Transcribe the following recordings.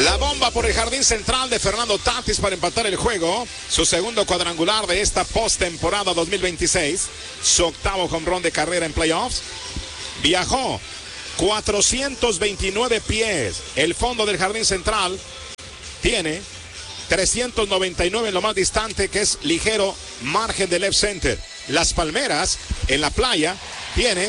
La bomba por el jardín central de Fernando Tatis para empatar el juego. Su segundo cuadrangular de esta postemporada 2026. Su octavo home run de carrera en playoffs. Viajó 429 pies. El fondo del jardín central tiene 399 en lo más distante, que es ligero margen de left center. Las Palmeras en la playa tiene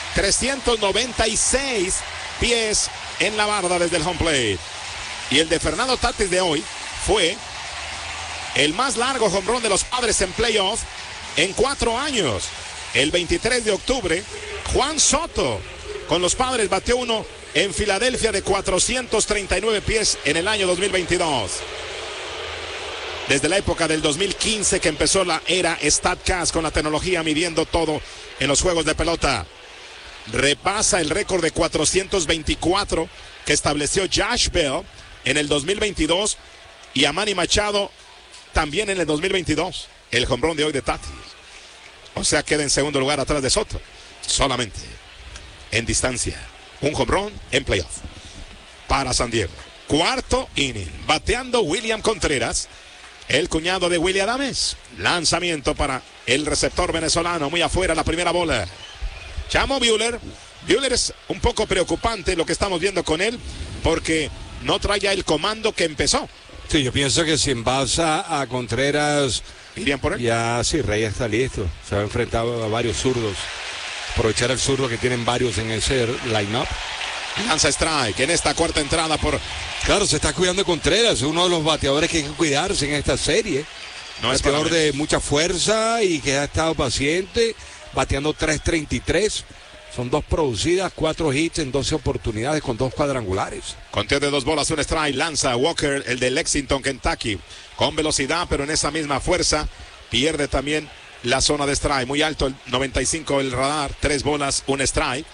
396 pies en la barda desde el home plate. Y el de Fernando Tatis de hoy fue el más largo home run de los Padres en playoff en 4 años. El 23 de octubre, Juan Soto con los Padres batió uno en Filadelfia de 439 pies en el año 2022. Desde la época del 2015 que empezó la era StatCast con la tecnología midiendo todo en los juegos de pelota. Repasa el récord de 424 que estableció Josh Bell en el 2022 y a Manny Machado también en el 2022. El home run de hoy de Tatis. O sea, queda en segundo lugar atrás de Soto. Solamente en distancia. Un home run en playoff para San Diego. Cuarto inning. Bateando William Contreras, el cuñado de Willy Adames. Lanzamiento para el receptor venezolano. Muy afuera la primera bola. Chamo Buehler. Buehler es un poco preocupante lo que estamos viendo con él, porque no trae ya el comando que empezó. Sí, yo pienso que si envasa a Contreras, irían por él. Ya sí, Reyes está listo. Se ha enfrentado a varios zurdos. Aprovechar el zurdo que tienen varios en ese line-up. Lanza strike en esta cuarta entrada por... Claro, se está cuidando de Contreras, uno de los bateadores que hay que cuidarse en esta serie. No es bateador de mucha fuerza y que ha estado paciente, bateando 3.33. Son 2 producidas, 4 hits en 12 oportunidades con 2 cuadrangulares. Conteo de 2 bolas, un strike. Lanza Walker, el de Lexington, Kentucky, con velocidad, pero en esa misma fuerza pierde también la zona de strike. Muy alto, el 95 el radar, 3 bolas, un strike.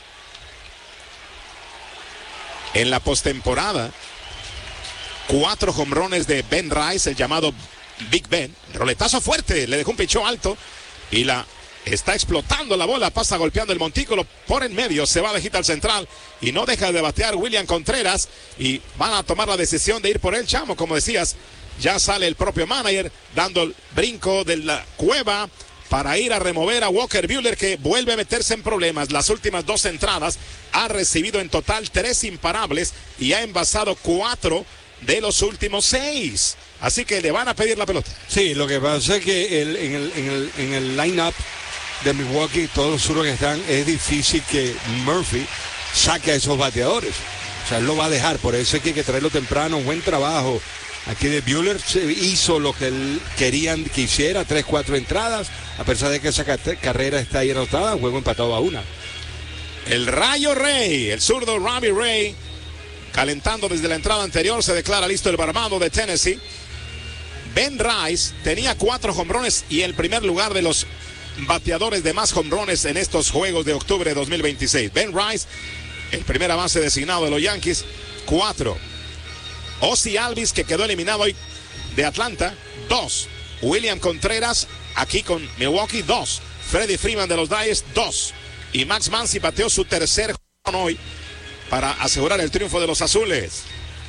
En la postemporada, 4 jonrones de Ben Rice, el llamado Big Ben. Roletazo fuerte, le dejó un pichón alto y la... Está explotando la bola, pasa golpeando el montículo por en medio, se va de hit al central y no deja de batear William Contreras y van a tomar la decisión de ir por él, Chamo, como decías, ya sale el propio manager dando el brinco de la cueva para ir a remover a Walker Buehler, que vuelve a meterse en problemas. Las últimas 2 entradas ha recibido en total 3 imparables y ha envasado 4 de los últimos 6. Así que le van a pedir la pelota. Sí, lo que pasa es que en el line-up de Milwaukee, todos los zurdos que están, es difícil que Murphy saque a esos bateadores. O sea, él lo va a dejar, por eso es que hay que traerlo temprano. Buen trabajo aquí de Buehler, se hizo lo que él querían que hiciera, 3-4 entradas, a pesar de que esa carrera está ahí anotada, juego empatado a 1. El Rayo Rey, el zurdo Robbie Ray, calentando desde la entrada anterior, se declara listo el barbado de Tennessee. Ben Rice tenía 4 jonrones y el primer lugar de los bateadores de más jonrones en estos juegos de octubre de 2026. Ben Rice, el primera base designado de los Yankees, 4. Ozzie Albies, que quedó eliminado hoy de Atlanta, 2. William Contreras, aquí con Milwaukee, 2. Freddie Freeman de los Dodgers, 2. Y Max Muncy bateó su tercer jonrón hoy para asegurar el triunfo de los azules.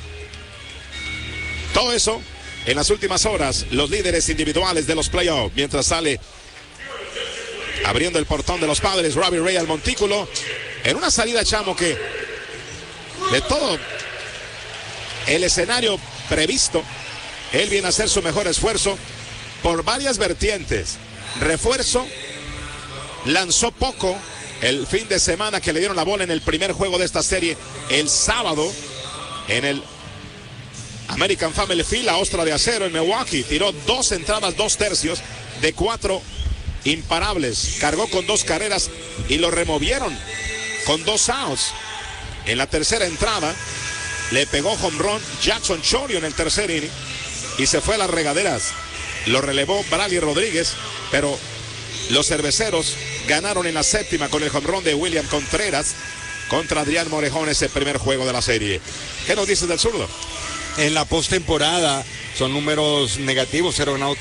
Todo eso en las últimas horas, los líderes individuales de los playoffs, mientras sale abriendo el portón de los Padres, Robbie Ray al montículo, en una salida, Chamo, que de todo el escenario previsto, él viene a hacer su mejor esfuerzo por varias vertientes. Refuerzo, lanzó poco el fin de semana que le dieron la bola en el primer juego de esta serie, el sábado, en el American Family Field, la ostra de acero en Milwaukee. Tiró 2 entradas, 2 tercios de 4 imparables, cargó con 2 carreras y lo removieron con 2 outs. En la tercera entrada le pegó home run Jackson Chourio en el tercer inning y se fue a las regaderas. Lo relevó Bradley Rodríguez, pero los cerveceros ganaron en la séptima con el home run de William Contreras contra Adrián Morejón, ese primer juego de la serie. ¿Qué nos dices del zurdo? En la postemporada son números negativos, 0 ganados,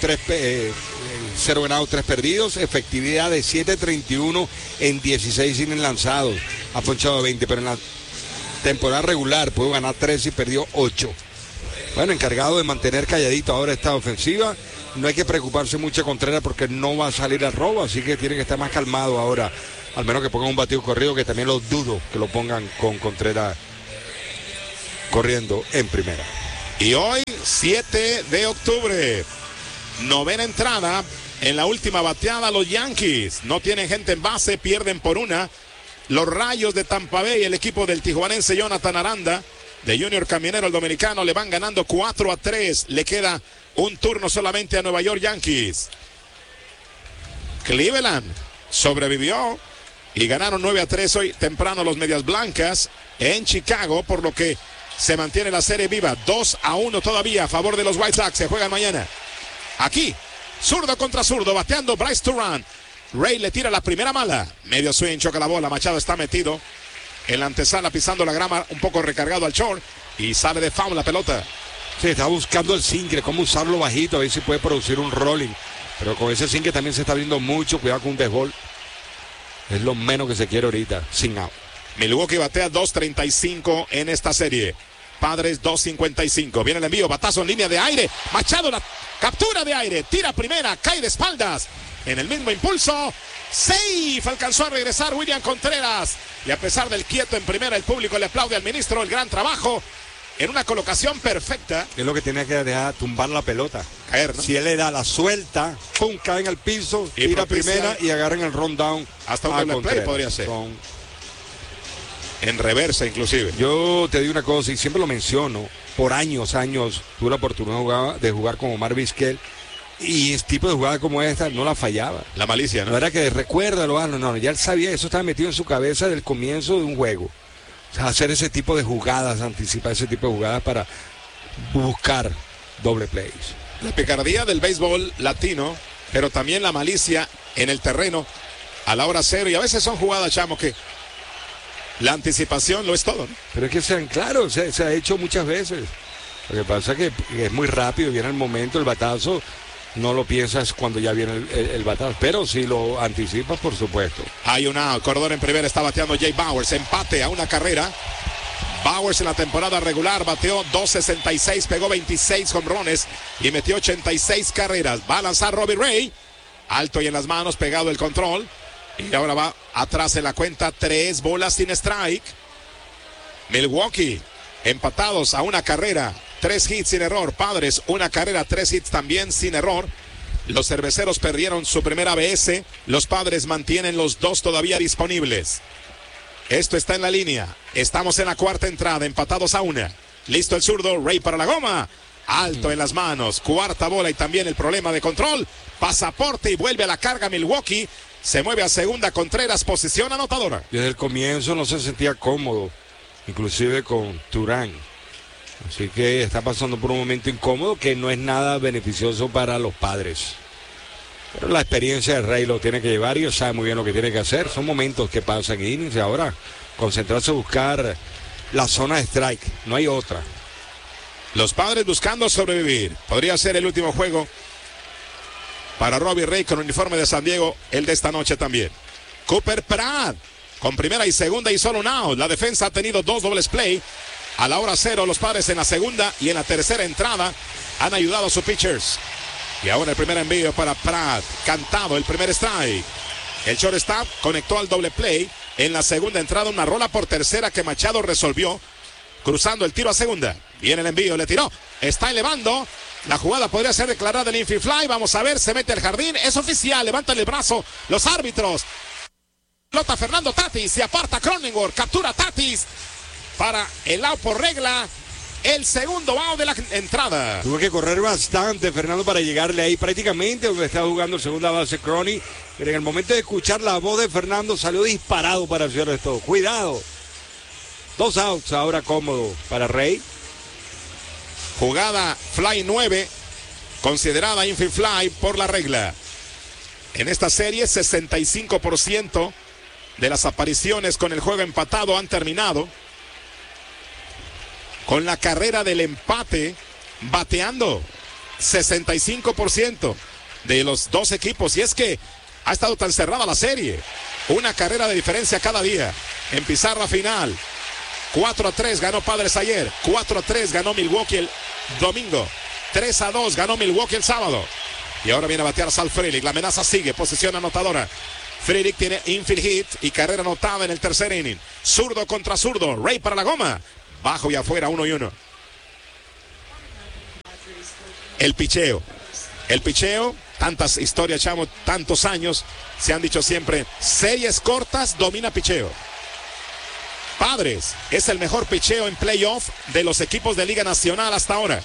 3 perdidos, efectividad de 7.31 en 16 innings lanzados, ha ponchado 20, pero en la temporada regular pudo ganar 13 y perdió 8. bueno, encargado de mantener calladito ahora esta ofensiva. No hay que preocuparse mucho Contreras porque no va a salir al robo, así que tiene que estar más calmado ahora. Al menos que pongan un batido corrido, que también lo dudo que lo pongan con Contreras corriendo en primera. Y hoy, 7 de octubre, novena entrada. En la última bateada, los Yankees no tienen gente en base, pierden por una. Los Rayos de Tampa Bay, el equipo del tijuanense Jonathan Aranda, de Junior Caminero, el dominicano, le van ganando 4-3. Le queda un turno solamente a Nueva York Yankees. Cleveland sobrevivió y ganaron 9-3 hoy temprano los Medias Blancas en Chicago, por lo que se mantiene la serie viva. 2-1 todavía a favor de los White Sox. Se juegan mañana. Aquí, zurdo contra zurdo, bateando Bryce Turán. Ray le tira la primera mala. Medio swing, choca la bola. Machado está metido en la antesala, pisando la grama, un poco recargado al short. Y sale de foul la pelota. Sí, está buscando el single, cómo usarlo bajito, a ver si puede producir un rolling. Pero con ese single también se está viendo mucho. Cuidado con un desbol. Es lo menos que se quiere ahorita, sin out. Milwaukee batea 2.35 en esta serie. Padres 2.55. Viene el envío, batazo en línea de aire. Machado, la captura de aire. Tira primera, cae de espaldas. En el mismo impulso, safe. Alcanzó a regresar William Contreras. Y a pesar del quieto en primera, el público le aplaude al ministro el gran trabajo. En una colocación perfecta. Es lo que tenía que dejar, tumbar la pelota. Caer, ¿no? Si él le da la suelta, pum, cae en el piso, y tira propicia, primera y agarran el rundown. Hasta un doble play podría ser. En reversa inclusive. Yo te digo una cosa y siempre lo menciono. Por años tuve la oportunidad de jugar con Omar Vizquel. Y este tipo de jugada como esta no la fallaba. La malicia, ¿no? No era que recuérdalo, no, ya él sabía, eso estaba metido en su cabeza desde el comienzo de un juego. O sea, hacer ese tipo de jugadas, anticipar ese tipo de jugadas para buscar doble plays. La picardía del béisbol latino, pero también la malicia en el terreno a la hora cero. Y a veces son jugadas, chamo, que la anticipación lo es todo, ¿no? Pero es que sean claros, se ha hecho muchas veces. Lo que pasa es que es muy rápido, viene el momento, el batazo. No lo piensas cuando ya viene el batazo, pero si lo anticipas, por supuesto. Hay un out, corredor en primera, está bateando Jay Bowers, empate a una carrera. Bowers en la temporada regular bateó 2.66, pegó 26 jonrones y metió 86 carreras. Va a lanzar Robbie Ray, alto y en las manos, pegado el control. Y ahora va atrás en la cuenta, 3 bolas sin strike. Milwaukee empatados a una carrera. 3 hits sin error. Padres, una carrera, 3 hits también sin error. Los cerveceros perdieron su primera ABS. Los Padres mantienen los 2 todavía disponibles. Esto está en la línea. Estamos en la cuarta entrada, empatados a una. Listo el zurdo, Ray para la goma. Alto en las manos. Cuarta bola y también el problema de control. Pasaporte y vuelve a la carga Milwaukee. Se mueve a segunda Contreras, posición anotadora. Desde el comienzo no se sentía cómodo, inclusive con Turán. Así que está pasando por un momento incómodo que no es nada beneficioso para los Padres. Pero la experiencia de Ray lo tiene que llevar y él sabe muy bien lo que tiene que hacer. Son momentos que pasan en innings y ahora concentrarse a buscar la zona de strike. No hay otra. Los Padres buscando sobrevivir. Podría ser el último juego para Robbie Ray con uniforme de San Diego, el de esta noche también. Cooper Pratt con primera y segunda y solo un out. La defensa ha tenido 2 dobles play. A la hora cero, los Padres en la segunda y en la tercera entrada han ayudado a sus pitchers. Y ahora el primer envío para Pratt. Cantado el primer strike. El shortstop conectó al doble play. En la segunda entrada, una rola por tercera que Machado resolvió. Cruzando el tiro a segunda. Viene el envío, le tiró. Está elevando. La jugada podría ser declarada el infield fly. Vamos a ver, se mete al jardín. Es oficial, levantan el brazo los árbitros. Pelota Fernando Tatis. Se aparta Cronenworth. Captura Tatis. Para el out por regla, el segundo out de la entrada. Tuvo que correr bastante, Fernando, para llegarle ahí prácticamente donde está jugando el segunda base Crony. Pero en el momento de escuchar la voz de Fernando salió disparado para el cierre de todo. Cuidado. 2 outs ahora cómodo para Ray. Jugada fly 9, considerada infield fly por la regla. En esta serie, 65% de las apariciones con el juego empatado han terminado con la carrera del empate bateando. 65% de los dos equipos. Y es que ha estado tan cerrada la serie. Una carrera de diferencia cada día. En pizarra final, 4-3 ganó Padres ayer. 4-3 ganó Milwaukee el domingo. 3-2 ganó Milwaukee el sábado. Y ahora viene a batear Sal Frelick. La amenaza sigue. Posición anotadora. Frelick tiene infield hit y carrera anotada en el tercer inning. Zurdo contra zurdo. Ray para la goma. Bajo y afuera, 1-1. El picheo. Tantas historias, chamo, tantos años. Se han dicho siempre, series cortas, domina picheo. Padres es el mejor picheo en playoff de los equipos de Liga Nacional hasta ahora.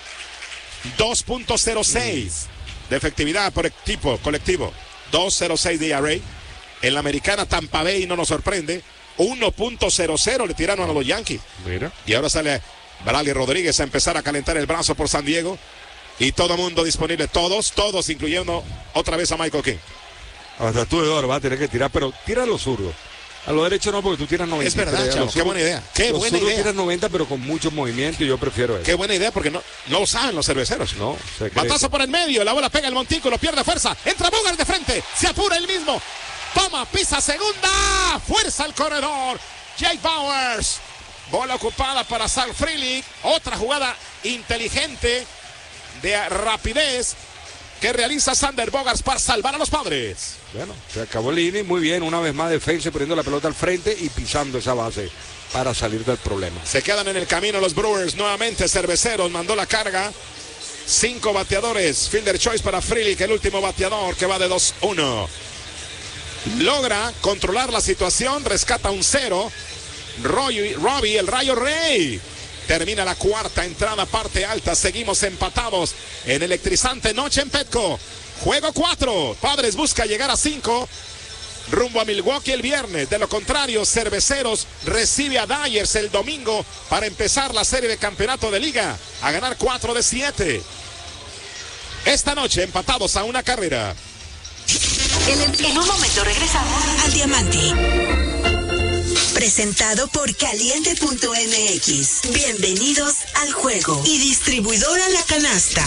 2.06 de efectividad por equipo colectivo. 2.06 de ERA. En la americana Tampa Bay no nos sorprende. 1.00 le tiraron a los Yankees. Mira. Y ahora sale Bradley Rodríguez a empezar a calentar el brazo por San Diego. Y todo mundo disponible, todos, incluyendo otra vez a Michael King. Hasta tú, Eduardo, vas a tener que tirar, pero tira a los zurdos. A los derechos no, porque tú tiras 90. Es verdad, chavo, qué buena idea. Qué buena idea. Tiras 90, pero con mucho movimiento, y yo prefiero eso. Qué buena idea, porque no lo saben los cerveceros. No, batazo por el medio, la bola pega el montículo, pierde fuerza. Entra Bogart de frente, se apura él mismo. Toma, pisa segunda. Fuerza al corredor. Jake Bauers. Bola ocupada para Sal Frelick. Otra jugada inteligente de rapidez que realiza Sander Bogaerts para salvar a los Padres. Bueno, se acabó el inning, muy bien, una vez más defensa poniendo la pelota al frente y pisando esa base para salir del problema. Se quedan en el camino los Brewers, nuevamente Cerveceros mandó la carga. 5 bateadores, fielder choice para Frelick, el último bateador que va de 2-1. Logra controlar la situación, rescata un 0. Robbie, el Rayo Rey. Termina la cuarta entrada, parte alta. Seguimos empatados en electrizante noche en Petco. Juego 4. Padres busca llegar a 5. Rumbo a Milwaukee el viernes. De lo contrario, Cerveceros recibe a Dyers el domingo para empezar la serie de campeonato de liga. A ganar 4 de 7. Esta noche empatados a una carrera. En un momento regresamos al Diamante. Presentado por Caliente.mx. Bienvenidos al juego. Y distribuidora La Canasta.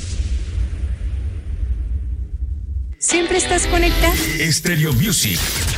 ¿Siempre estás conectado? Stereo Music.